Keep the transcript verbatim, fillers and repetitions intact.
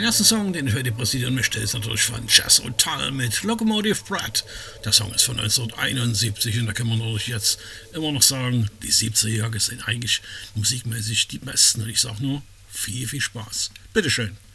ersten Song, den ich heute präsentieren möchte, ist natürlich von Jethro Tull mit Locomotive Bread. Der Song ist von neunzehnhunderteinundsiebzig und da kann man natürlich jetzt immer noch sagen, die siebziger Jahre sind eigentlich musikmäßig die besten. Und ich sage nur, viel, viel Spaß. Bitteschön.